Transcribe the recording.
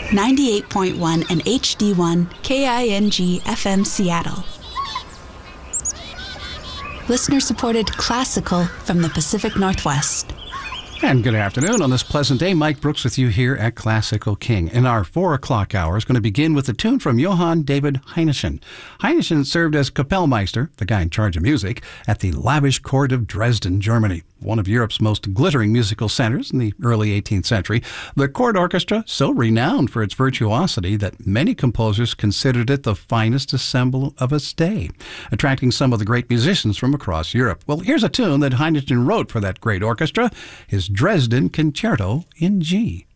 98.1 and HD1 KING FM Seattle. Listener-supported classical from the Pacific Northwest. And good afternoon on this pleasant day. Mike Brooks with you here at Classical King. In our 4 o'clock hour is going to begin with a tune from Johann David Heinechen. Heinechen served as Kapellmeister, the guy in charge of music, at the lavish court of Dresden, Germany, one of Europe's most glittering musical centers in the early 18th century. The court orchestra, so renowned for its virtuosity that many composers considered it the finest ensemble of its day, attracting some of the great musicians from across Europe. Well, here's a tune that Heinechen wrote for that great orchestra, his Dresden Concerto in G.